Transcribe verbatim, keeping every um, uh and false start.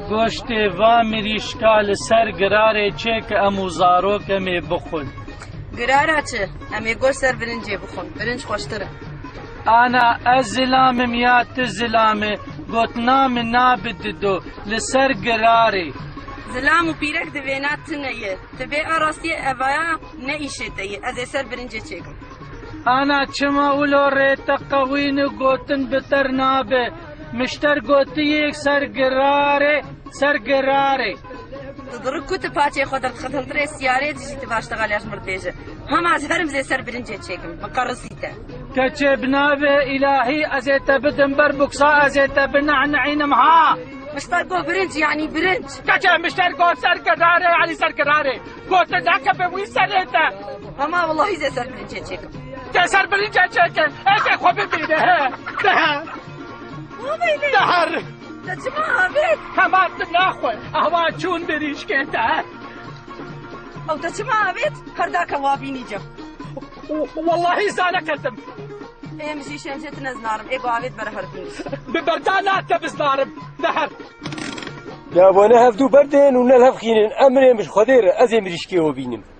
گۆشتێ وا مریشکا لەسەر گرارێ چێ کە ئەموو زارۆکەمێ بخۆن. گرارە چ؟ ئەمێ گۆشت سەر برنجێ بخۆن، برنج خۆشترە. ئانا ئەس زلامم یا ت زلامێ گوتنامە نابددۆ لەسەر گرارێ. زلام و پیرەک دەوێنات تنەیە، تبێ ئاڕاستیە ئەڤایە نەئیشێتەیە، ئەزێ سەر برنجێ چێکم. ئانا چما ولۆ ڕێتە قەوینە گوتن بتەر نابێ، مشتەر گوتیەک سەر گرارێ سەر گرارێ. تضرك كنت باتي خدر خدر تري سيارة تجي تباش تغاليش مرتجة هم عزهرم زي سر برنجة تشيكم مقرصيته كتبنا به إلهي أزيت بدن بربكسا أزيت بنعنعين مها مشتركو برنج يعني برنج كتب مشتركو سر كراري يعني سر كراري قلت ذاك بوي سريته هما والله زي سر برنجة تشيكم سر برنجة تشيكم ايش خوبي بيده ده دهر تجمع بيت كمان ناخوي أهوا چون بريش كيتا أو تجمع بيت هرداك وابيني جم والله زانا كذب إيه مشي شمشة نزنارم إيه قاعد برهر بنيس ببردانات بزنارم نهر يا بنا هفدو بردين ونلهف خينين أمري مش خدير أزي مريشكي وبينم